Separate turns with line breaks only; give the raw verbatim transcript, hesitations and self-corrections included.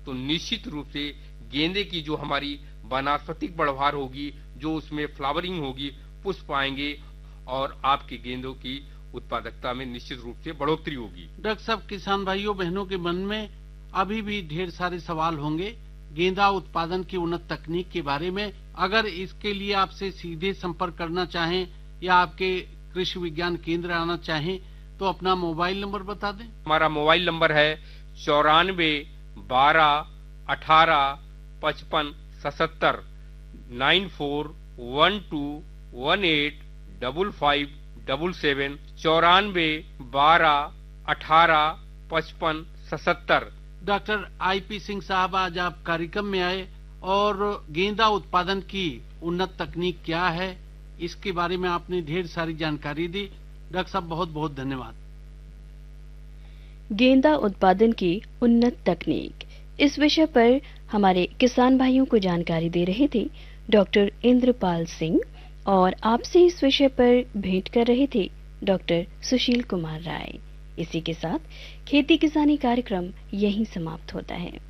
तो निश्चित रूप से गेंदे की जो हमारी वानस्पतिक बढ़वार होगी, जो उसमें फ्लावरिंग होगी, पुष्प आएंगे और आपके गेंदों की उत्पादकता में निश्चित रूप से बढ़ोतरी होगी।
डॉक्टर साहब, किसान भाइयों बहनों के मन में अभी भी ढेर सारे सवाल होंगे गेंदा उत्पादन की उन्नत तकनीक के बारे में। अगर इसके लिए आपसे सीधे संपर्क करना चाहें या आपके कृषि विज्ञान केंद्र आना चाहें तो अपना मोबाइल नंबर बता दें।
हमारा मोबाइल नंबर है चौरानवे बारह अठारह पचपन सतहत्तर, nine four one two one eight double five double seven, चौरानवे बारह अठारह पचपन सतहत्तर।
डॉक्टर आई पी सिंह साहब, आज आप कार्यक्रम में आए और गेंदा उत्पादन की उन्नत तकनीक क्या है इसके बारे में आपने ढेर सारी जानकारी दी। डॉक्टर साहब, बहुत बहुत धन्यवाद।
गेंदा उत्पादन की उन्नत तकनीक, इस विषय पर हमारे किसान भाइयों को जानकारी दे रहे थे डॉक्टर इंद्रपाल सिंह, और आपसे इस विषय पर भेंट कर रहे थे डॉक्टर सुशील कुमार राय। इसी के साथ खेती किसानी कार्यक्रम यहीं समाप्त होता है।